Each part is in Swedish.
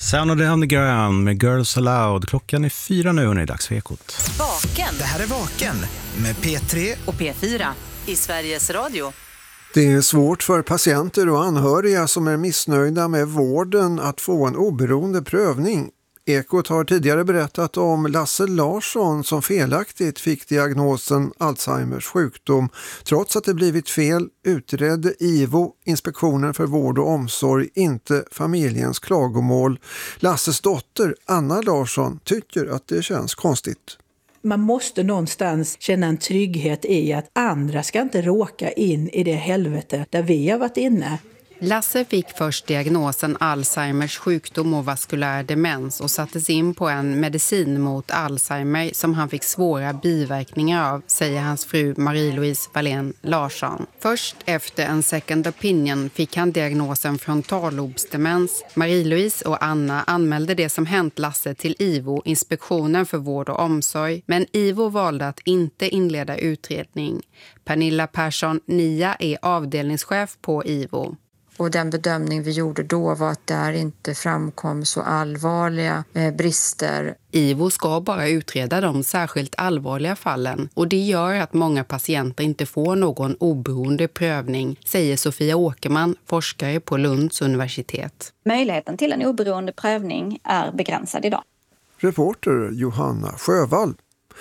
Sound of the Underground med Girls Aloud. Klockan är 4 nu och det är dags för Ekot. Vaken. Det här är Vaken med P3 och P4 i Sveriges Radio. Det är svårt för patienter och anhöriga som är missnöjda med vården att få en oberoende prövning. Ekot har tidigare berättat om Lasse Larsson som felaktigt fick diagnosen Alzheimers sjukdom. Trots att det blivit fel utredde IVO, Inspektionen för vård och omsorg, inte familjens klagomål. Lasses dotter Anna Larsson tycker att det känns konstigt. Man måste någonstans känna en trygghet i att andra ska inte råka in i det helvete där vi har varit inne. Lasse fick först diagnosen Alzheimers sjukdom och vaskulär demens och sattes in på en medicin mot Alzheimer som han fick svåra biverkningar av, säger hans fru Marie-Louise Wallén Larsson. Först efter en second opinion fick han diagnosen frontallobsdemens. Marie-Louise och Anna anmälde det som hänt Lasse till IVO, Inspektionen för vård och omsorg, men IVO valde att inte inleda utredning. Pernilla Persson Nia är avdelningschef på IVO. Och den bedömning vi gjorde då var att där inte framkom så allvarliga brister. IVO ska bara utreda de särskilt allvarliga fallen och det gör att många patienter inte får någon oberoende prövning, säger Sofia Åkerman, forskare på Lunds universitet. Möjligheten till en oberoende prövning är begränsad idag. Reporter Johanna Sjövall.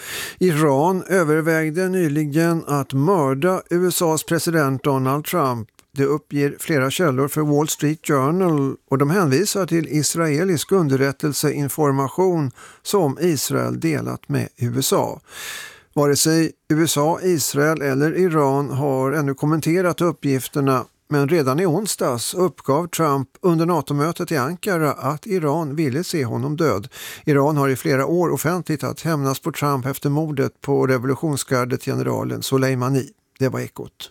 Iran övervägde nyligen att mörda USAs president Donald Trump. Det uppger flera källor för Wall Street Journal och de hänvisar till israelisk underrättelseinformation som Israel delat med USA. Vare sig USA, Israel eller Iran har ännu kommenterat uppgifterna, men redan i onsdags uppgav Trump under NATO-mötet i Ankara att Iran ville se honom död. Iran har i flera år offentligt att hämnas på Trump efter mordet på revolutionsgardet generalen Soleimani. Det var Ekot.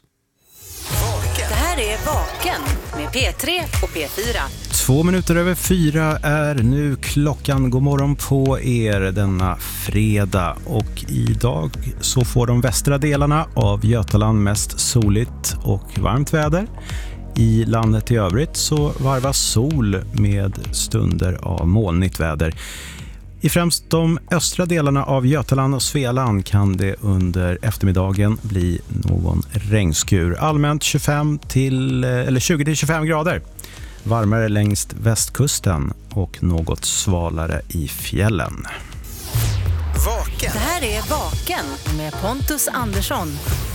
Det här är Vaken med P3 och P4. 2 minuter över 4 är nu klockan. God morgon på er denna fredag. Och idag så får de västra delarna av Götaland mest soligt och varmt väder. I landet i övrigt så varvas sol med stunder av molnigt väder. I främst de östra delarna av Götaland och Svealand kan det under eftermiddagen bli någon regnskur. Allmänt 20-25 grader. Varmare längs västkusten och något svalare i fjällen. Vaken. Det här är Vaken med Pontus Andersson.